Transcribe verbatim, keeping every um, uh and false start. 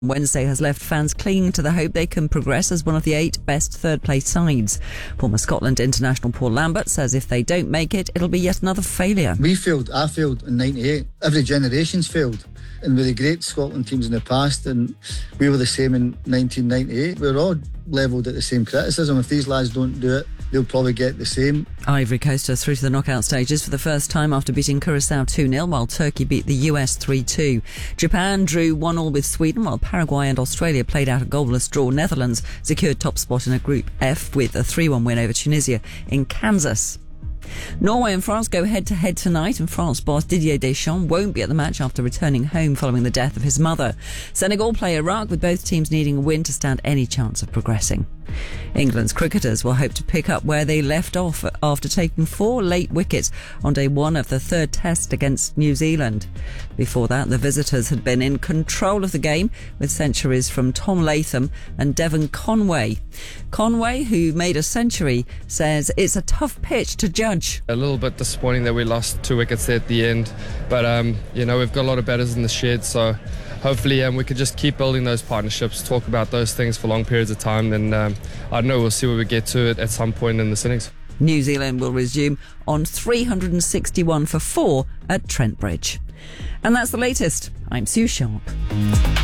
Wednesday has left fans clinging to the hope they can progress as one of the eight best third-place sides. Former Scotland international Paul Lambert says if they don't make it, it'll be yet another failure. We failed, I failed in ninety-eight. Every generation's failed. And with the great Scotland teams in the past, and we were the same in nineteen ninety-eight, we were all levelled at the same criticism. If these lads don't do it, they'll probably get the same. Ivory Coast are through to the knockout stages for the first time after beating Curaçao two nil, while Turkey beat the U S three two. Japan drew one all with Sweden, while Paraguay and Australia played out a goalless draw. Netherlands secured top spot in a Group F with a three one win over Tunisia in Kansas. Norway and France go head-to-head tonight, and France boss Didier Deschamps won't be at the match after returning home following the death of his mother. Senegal play Iraq, with both teams needing a win to stand any chance of progressing. England's cricketers will hope to pick up where they left off after taking four late wickets on day one of the third test against New Zealand. Before that, the visitors had been in control of the game with centuries from Tom Latham and Devon Conway. Conway, who made a century, says it's a tough pitch to judge. A little bit disappointing that we lost two wickets there at the end, but um, you know, we've got a lot of batters in the shed, so hopefully um, we could just keep building those partnerships, talk about those things for long periods of time, and um, I don't know, we'll see where we get to it at some point in the innings. New Zealand will resume on three hundred sixty-one for four at Trent Bridge. And that's the latest. I'm Sue Sharp.